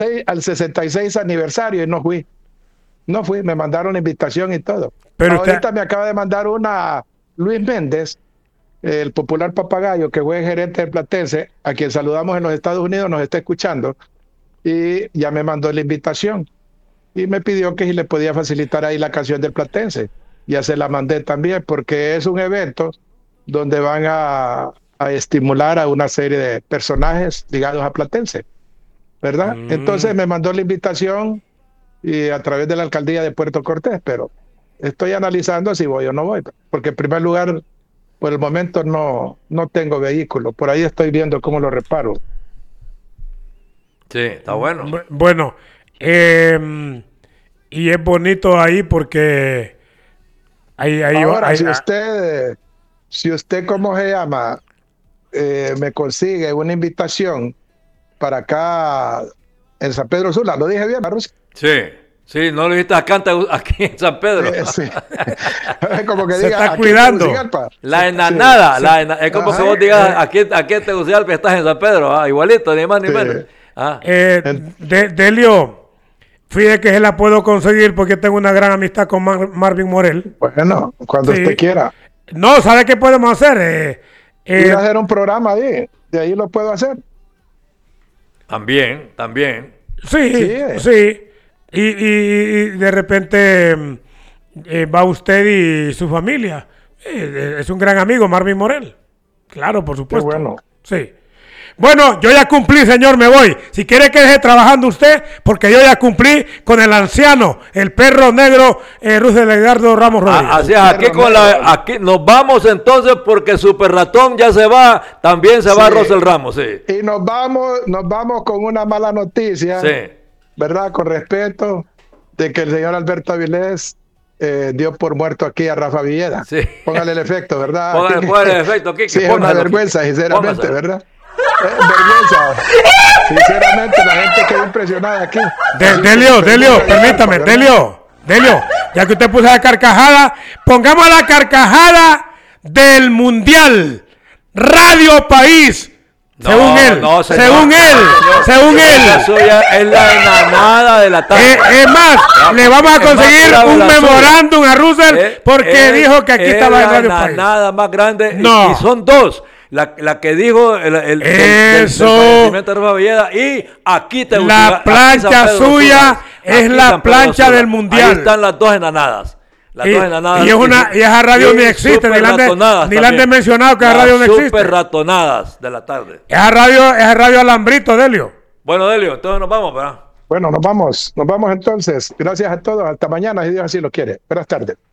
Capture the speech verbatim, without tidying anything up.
al sesenta y seis aniversario y no fui. No fui, me mandaron la invitación y todo. Pero ahorita usted... me acaba de mandar una Luis Méndez, el popular papagayo, que fue gerente del Platense, a quien saludamos en los Estados Unidos, nos está escuchando, y ya me mandó la invitación. Y me pidió que si le podía facilitar ahí la canción del Platense. Ya se la mandé también, porque es un evento donde van a, a estimular a una serie de personajes ligados a Platense, ¿verdad? Mm. Entonces me mandó la invitación y a través de la alcaldía de Puerto Cortés, pero estoy analizando si voy o no voy, porque en primer lugar, por el momento no, no tengo vehículo, por ahí estoy viendo cómo lo reparo. Sí, está bueno. Bueno, eh, y es bonito ahí porque ahí, ahí, ahora ahí, si usted, si usted, ¿cómo se llama? Eh, me consigue una invitación para acá en San Pedro Sula, ¿lo dije bien, Marus? Sí, sí, no lo dijiste acá aquí en San Pedro. Sí, sí. Como que se diga, está cuidando. La enanada, sí, la sí. ena, es como Ajá, si vos digas, eh, aquí, aquí en Tegucigalpa estás en San Pedro, ah, igualito, ni más ni sí. menos. Ah. Eh, de, Delio, fíjate que se la puedo conseguir porque tengo una gran amistad con Mar Marvin Morel. Bueno, cuando sí. usted quiera. No, ¿sabe qué podemos hacer? Eh, eh, Ir a hacer un programa ahí, de ahí lo puedo hacer. También, también. Sí, sí. sí. Y, y, y de repente eh, va usted y su familia. Eh, es un gran amigo, Marvin Morel. Claro, por supuesto. Qué bueno. Sí. Bueno, yo ya cumplí, señor, me voy. Si quiere que deje trabajando usted, porque yo ya cumplí con el anciano, el perro negro, eh, Russell Edgardo Ramos Rodríguez. Ah, así es, aquí, con la, aquí nos vamos entonces porque Super Ratón ya se va, también se sí. va Russell Ramos, sí. Y nos vamos, nos vamos con una mala noticia, sí. ¿verdad? Con respeto, de que el señor Alberto Avilés eh, dio por muerto aquí a Rafa Villeda. Sí. Póngale el efecto, ¿verdad? Póngale, póngale el efecto, Kike. Sí, es una vergüenza, sinceramente, póngase. ¿Verdad? Eh, vergüenza. Sinceramente, la gente quedó impresionada aquí. De, Delio, Delio, permítame, ¿verdad? Delio, Delio, ya que usted puso la carcajada, pongamos la carcajada del Mundial. Radio País. No, según él, no, señor, según él, no, según él. La suya es la enanada de la tarde. Eh, es más, ya, le vamos a conseguir un memorándum a Russell eh, porque eh, dijo que aquí eh, estaba en Radio País. La enanada más grande no. y, y son dos. La, la que dijo el, el, eso el, el, el Villeda, y aquí te la plancha suya es la plancha del Mundial. Ahí están las dos enanadas. Las y, dos enanadas. Y, es una, y esa radio ni existe, ni la, de, ni la han de mencionado que esa radio no existe. Super ratonadas de la tarde. Esa radio, esa radio Alambrito, Delio. Bueno, Delio, entonces nos vamos, ¿verdad? Bueno, nos vamos, nos vamos entonces. Gracias a todos. Hasta mañana, si Dios así lo quiere. Buenas tardes.